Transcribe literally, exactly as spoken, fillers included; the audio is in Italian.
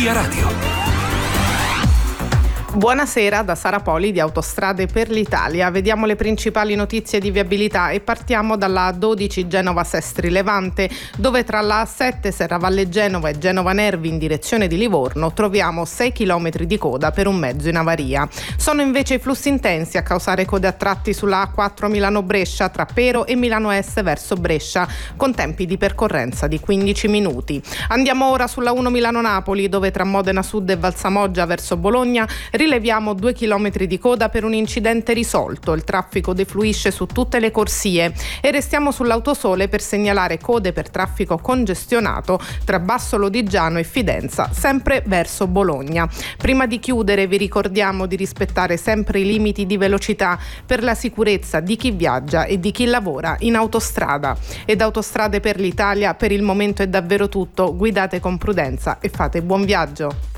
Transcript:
Via Radio. Buonasera da Sara Poli di Autostrade per l'Italia. Vediamo le principali notizie di viabilità e partiamo dalla A dodici Genova-Sestri Levante, dove tra la A sette Serravalle Genova e Genova Nervi in direzione di Livorno troviamo sei chilometri di coda per un mezzo in avaria. Sono invece i flussi intensi a causare code a tratti sulla A quattro Milano-Brescia tra Pero e Milano Est verso Brescia, con tempi di percorrenza di quindici minuti. Andiamo ora sulla uno Milano-Napoli, dove tra Modena Sud e Valsamoggia verso Bologna rileviamo due chilometri di coda per un incidente risolto. Il traffico defluisce su tutte le corsie e restiamo sull'autosole per segnalare code per traffico congestionato tra Basso Lodigiano e Fidenza, sempre verso Bologna. Prima di chiudere vi ricordiamo di rispettare sempre i limiti di velocità per la sicurezza di chi viaggia e di chi lavora in autostrada. Ed Autostrade per l'Italia per il momento è davvero tutto. Guidate con prudenza e fate buon viaggio.